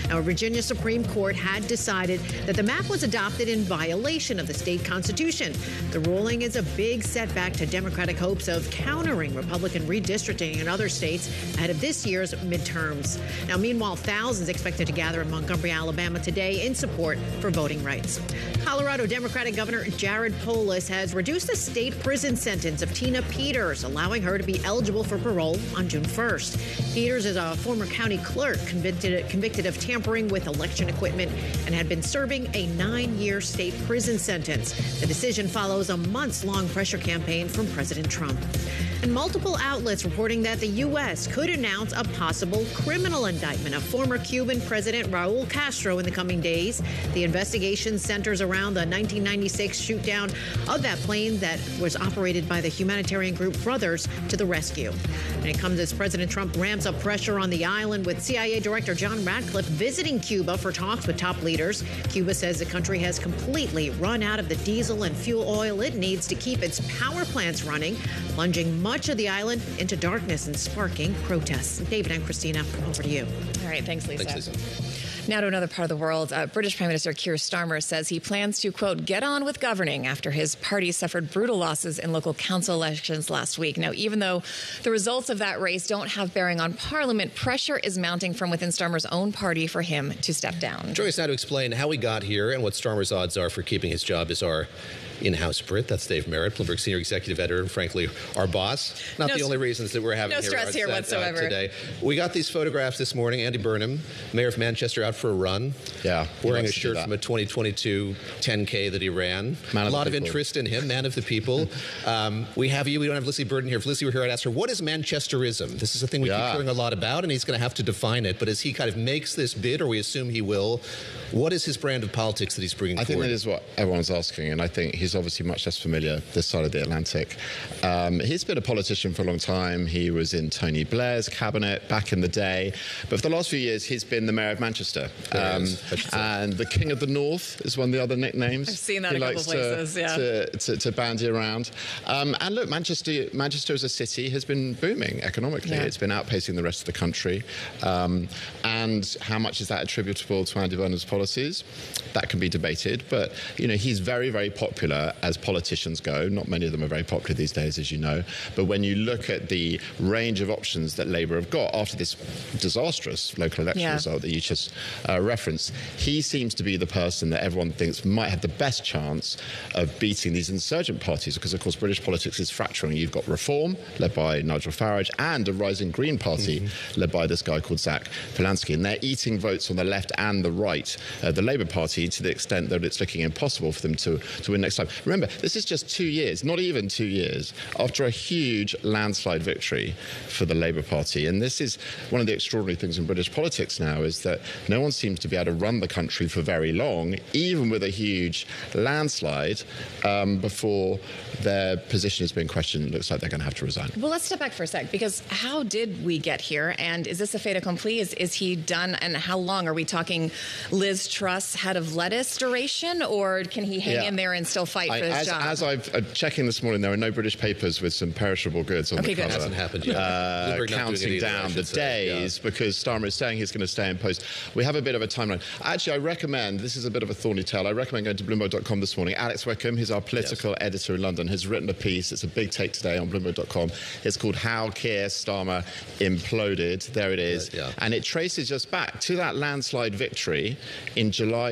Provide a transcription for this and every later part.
Now, Virginia Supreme Court had decided that the map was adopted in violation of the state constitution. The ruling is a big setback to Democratic hopes of countering Republican redistricting in other states ahead of this year's midterms. Now, meanwhile, thousands expected to gather in Montgomery, Alabama today in support for voting rights. Colorado Democratic Governor Jared Polis has reduced the state prison sentence of Tina Peters, allowing her to be eligible for parole on June 1st. Peters is a former county clerk convicted of tampering with election equipment and had been serving a 9-year state prison sentence. The decision follows a months-long pressure campaign from President Trump. And multiple outlets reporting that the U.S. could announce a possible criminal indictment of former Cuban President Raul Castro in the coming days. The investigation centers around the 1996 shoot-down of that plane that was operated by the humanitarian group Brothers to the Rescue. And it comes as President Trump ramps up pressure on the island, with CIA Director John Ratcliffe visiting Cuba for talks with top leaders. Cuba says the country has completely run out of the diesel and fuel oil it needs to keep its power plants running, plunging much of the island into darkness and sparking protests. David and Christina, over to you. All right, thanks, Lisa. Thanks, Lisa. Now to another part of the world. British Prime Minister Keir Starmer says he plans to, quote, get on with governing after his party suffered brutal losses in local council elections last week. Now, even though the results of that race don't have bearing on Parliament, pressure is mounting from within Starmer's own party for him to step down. Joining us now to explain how we got here and what Starmer's odds are for keeping his job is our in-house Brit. That's Dave Merritt, Bloomberg Senior Executive Editor, and frankly, our boss. Not the only reasons that we're having no stress here whatsoever today. We got these photographs this morning. Andy Burnham, Mayor of Manchester, out for a run. Yeah. Wearing a shirt from a 2022 10K that he ran. A lot of interest in him, man of the people. We have you. We don't have Lizzie Burden here. If Lizzie were here, I'd ask her, what is Manchesterism? This is a thing we keep hearing a lot about, and he's going to have to define it. But as he kind of makes this bid, or we assume he will, what is his brand of politics that he's bringing forward? I think that is what everyone's asking, and I think he's obviously much less familiar this side of the Atlantic. He's been a politician for a long time. He was in Tony Blair's cabinet back in the day. But for the last few years, he's been the Mayor of Manchester. And the King of the North is one of the other nicknames. I've seen that a couple places, to bandy around. And look, Manchester as a city has been booming economically. Yeah. It's been outpacing the rest of the country. And how much is that attributable to Andy Burnham's policies? That can be debated. But, you know, he's very, very popular as politicians go. Not many of them are very popular these days, as you know. But when you look at the range of options that Labour have got after this disastrous local election result that you just referenced, he seems to be the person that everyone thinks might have the best chance of beating these insurgent parties, because, of course, British politics is fracturing. You've got Reform, led by Nigel Farage, and a rising Green Party, led by this guy called Zach Polanski. And they're eating votes on the left and the right, the Labour Party, to the extent that it's looking impossible for them to win next time. Remember, this is just 2 years, not even 2 years, after a huge landslide victory for the Labour Party. And this is one of the extraordinary things in British politics now, is that no one seems to be able to run the country for very long, even with a huge landslide, before their position has been questioned. It looks like they're going to have to resign. Well, let's step back for a sec, because how did we get here? And is this a fait accompli? Is he done? And how long? Are we talking Liz Truss, head of lettuce duration? Or can he hang in there and still fight for his job? As I'm checking this morning, there are no British papers with some perishable goods on the cover. It hasn't happened yet. Counting down the days, because Starmer is saying he's going to stay in post. We have a bit of a timeline. Actually, I recommend, this is a bit of a thorny tale, I recommend going to Bloomberg.com this morning. Alex Wickham, who's our political editor in London, has written a piece. It's a big take today on Bloomberg.com. It's called How Keir Starmer Imploded. There it is. And it traces us back to that landslide victory in July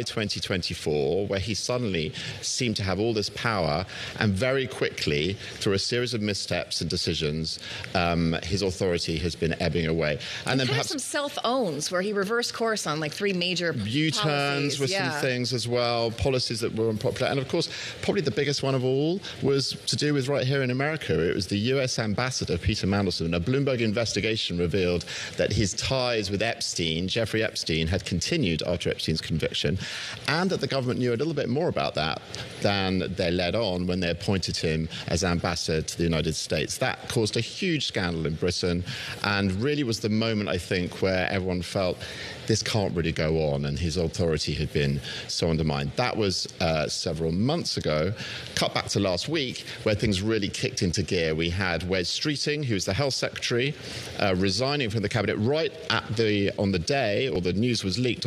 2024, where he suddenly seemed to have all this power, and very quickly, through a series of missteps and decisions, his authority has been ebbing away. And then perhaps some self-owns where he reversed course on like 3 major U-turns with some things as well, policies that were unpopular. And of course, probably the biggest one of all was to do with right here in America. It was the US ambassador, Peter Mandelson. A Bloomberg investigation revealed that his ties with Epstein, Jeffrey Epstein, had continued after Epstein's conviction, and that the government knew a little bit more about that than they led on when they appointed him as ambassador to the United States. That caused a huge scandal in Britain, and really was the moment, I think, where everyone felt this can't really go on, and his authority had been so undermined. That was several months ago. Cut back to last week, where things really kicked into gear. We had Wes Streeting, who's the health secretary, resigning from the cabinet right on the day, or the news was leaked